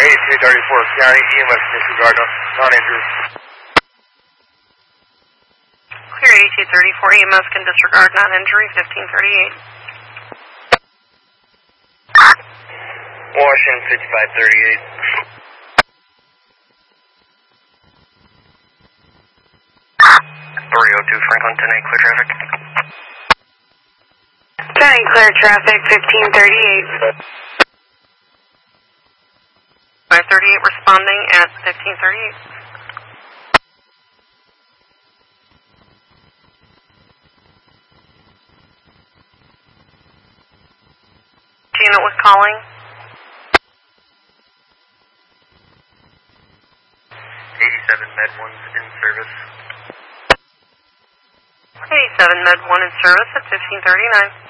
8234 County EMS disregard non-injury. Clear 8234 EMS can disregard non-injury 1538. Washington 5538. 302 Franklin 10-8, clear traffic. 10 clear traffic 1538. 538 responding at 1538. Unit was calling. 87 Med 1's in service. 87 Med 1 in service at 1539.